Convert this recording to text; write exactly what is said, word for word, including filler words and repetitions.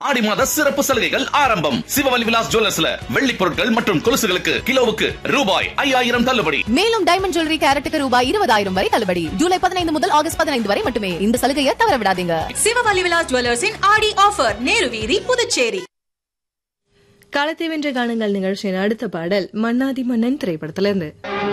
ஆடி மாத சிறப்பு சலுகைகள் ஆரம்பம். சிவவலி விலாஸ் ஜுவல்லர்ஸ்ல வெள்ளி பொருட்கள் மற்றும் கொலுசுகளுக்கு கிலோவுக்கு ரூபாய் ஐயாயிரம் தள்ளுபடி. மேலும் டைமண்ட் ஜுவல்லரி கேரட்டுக்கு ரூபாய் இருபதாயிரம் வரை தள்ளுபடி. ஜூலை பதினைந்து முதல் ஆகஸ்ட் பதினைந்து வரை மட்டுமே. இந்த சலுகையை தவற விடாதீங்க. சிவவலி விலாஸ் ஜுவல்லர்ஸின் ஆடி ஆஃபர், நேரு வீதி, புதுச்சேரி. காலத்தை வென்ற காணுங்கள் நிகழ்ச்சியின் அடுத்த பாடல் மன்னாதி மன்னன் திரைப்படத்திலிருந்து.